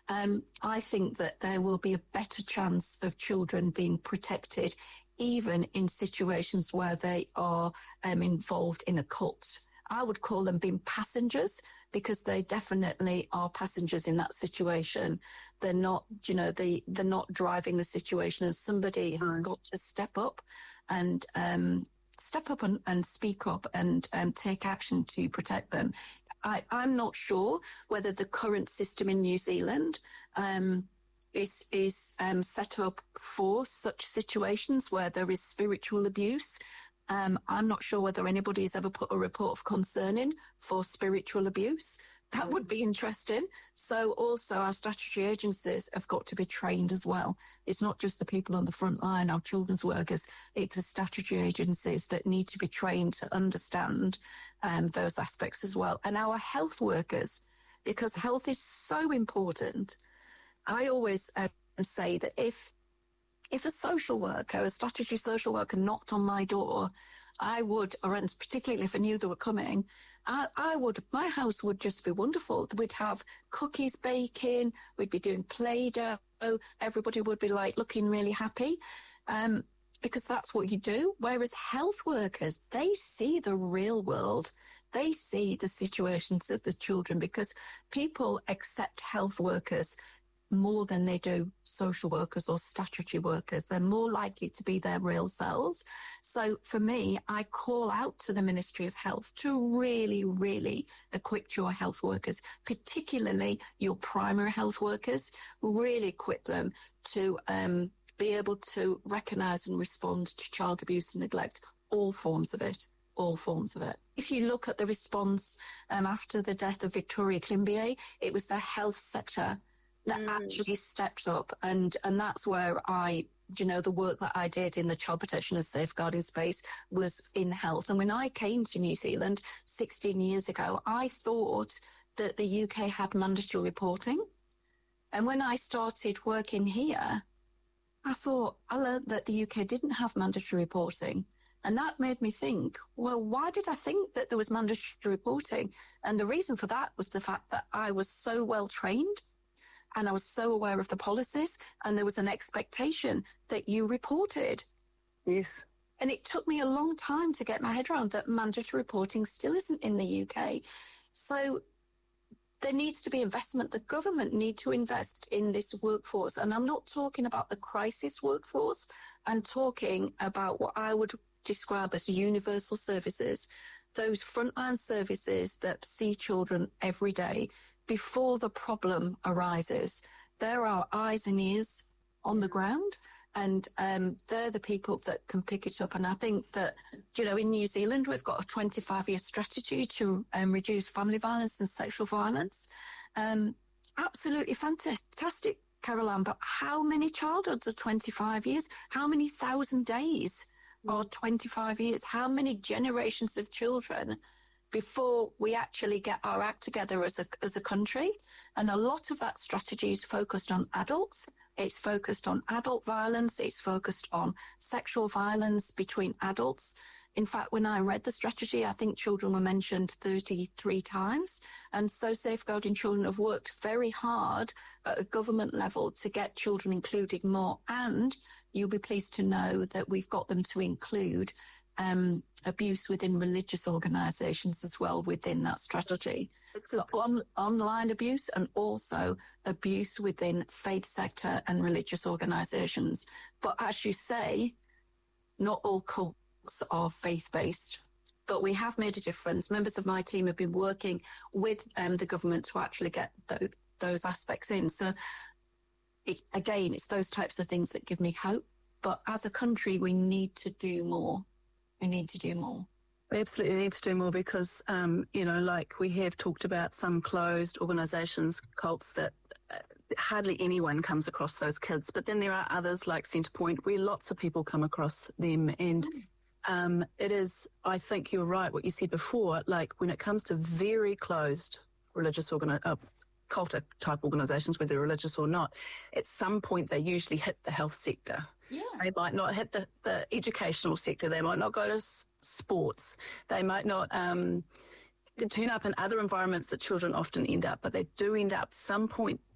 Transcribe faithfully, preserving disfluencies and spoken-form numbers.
um, I think that there will be a better chance of children being protected, even in situations where they are um, involved in a cult. I would call them being passengers, because they definitely are passengers in that situation. They're not, you know, they, they're not driving the situation, and somebody has got to step up and um, step up and, and speak up and um, take action to protect them. I, I'm not sure whether the current system in New Zealand um, is, is um, set up for such situations where there is spiritual abuse. Um, I'm not sure whether anybody has ever put a report of concern in for spiritual abuse. That would be interesting. So also our statutory agencies have got to be trained as well. It's not just the people on the front line, our children's workers. It's the statutory agencies that need to be trained to understand um, those aspects as well. And our health workers, because health is so important. I always uh, say that if If a social worker, a statutory social worker knocked on my door, I would, or particularly if I knew they were coming, I, I would, my house would just be wonderful. We'd have cookies baking, we'd be doing Play-Doh, everybody would be like looking really happy, um, because that's what you do. Whereas health workers, they see the real world. They see the situations of the children, because people accept health workers more than they do social workers or statutory workers. They're more likely to be their real selves. So for me, I call out to the Ministry of Health to really, really equip your health workers, particularly your primary health workers, really equip them to um, be able to recognise and respond to child abuse and neglect, all forms of it. all forms of it. If you look at the response um, after the death of Victoria Climbié, it was the health sector that mm. actually stepped up, and and that's where I, you know, the work that I did in the child protection and safeguarding space was in health. And when I came to New Zealand sixteen years ago, I thought that the U K had mandatory reporting. And when I started working here, I thought, I learned that the U K didn't have mandatory reporting. And that made me think, well, why did I think that there was mandatory reporting? And the reason for that was the fact that I was so well trained, and I was so aware of the policies, and there was an expectation that you reported. Yes. And it took me a long time to get my head around that mandatory reporting still isn't in the U K. So there needs to be investment. The government need to invest in this workforce. And I'm not talking about the crisis workforce. I'm talking about what I would describe as universal services, those frontline services that see children every day before the problem arises. There are eyes and ears on the ground, and um, they're the people that can pick it up. And I think that, you know, in New Zealand, we've got a twenty-five year strategy to um, reduce family violence and sexual violence. Um, absolutely fantastic, Caroline, but how many childhoods are twenty-five years? How many thousand days are twenty-five years? How many generations of children before we actually get our act together as a as a country? And a lot of that strategy is focused on adults. It's focused on adult violence. It's focused on sexual violence between adults. In fact, when I read the strategy, I think children were mentioned thirty-three times. And so Safeguarding Children have worked very hard at a government level to get children included more. And you'll be pleased to know that we've got them to include um, abuse within religious organisations as well within that strategy. So on, online abuse, and also abuse within faith sector and religious organisations. But as you say, not all cults are faith-based. But we have made a difference. Members of my team have been working with um, the government to actually get those, those aspects in. So it, again, it's those types of things that give me hope. But as a country, we need to do more. We need to do more. We absolutely need to do more because, um, you know, like we have talked about some closed organisations, cults that uh, hardly anyone comes across those kids. But then there are others like Centrepoint where lots of people come across them. And mm. um, it is, I think you're right, what you said before, like when it comes to very closed religious organi- uh, cultic type organisations, whether religious or not, at some point they usually hit the health sector. Yeah. They might not hit the, the educational sector. They might not go to s- sports. They might not um, turn up in other environments that children often end up, but they do end up some point